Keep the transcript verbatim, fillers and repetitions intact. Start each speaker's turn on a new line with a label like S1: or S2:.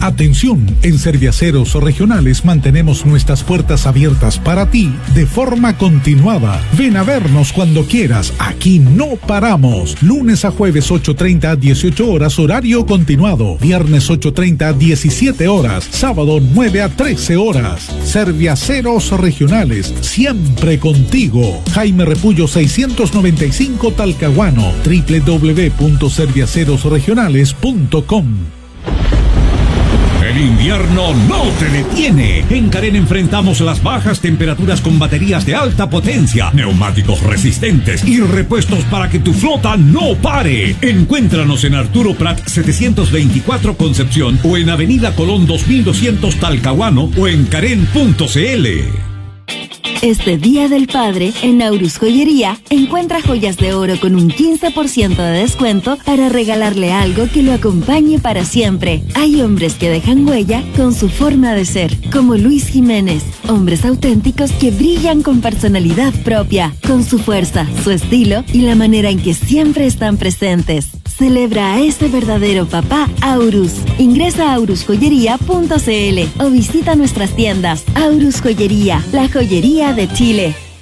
S1: Atención, en Serviaceros Regionales mantenemos nuestras puertas abiertas para ti de forma continuada. Ven a vernos cuando quieras, aquí no paramos. Lunes a jueves ocho treinta a dieciocho horas, horario continuado. Viernes ocho treinta a diecisiete horas, sábado nueve a trece horas. Serviaceros Regionales, siempre contigo. Jaime Repullo seiscientos noventa y cinco Talcahuano, doble u doble u doble u punto serviaceros regionales punto com.
S2: El invierno no te detiene. En Carén enfrentamos las bajas temperaturas con baterías de alta potencia, neumáticos resistentes y repuestos para que tu flota no pare. Encuéntranos en Arturo Prat setecientos veinticuatro Concepción o en Avenida Colón dos mil doscientos Talcahuano o en carén punto c l.
S3: Este Día del Padre, en Aurus Joyería, encuentra joyas de oro con un quince por ciento de descuento para regalarle algo que lo acompañe para siempre. Hay hombres que dejan huella con su forma de ser, como Luis Jiménez. Hombres auténticos que brillan con personalidad propia, con su fuerza, su estilo y la manera en que siempre están presentes. Celebra a ese verdadero papá Aurus. Ingresa a aurus joyería punto c l o visita nuestras tiendas. Aurus Joyería, la joyería de Chile.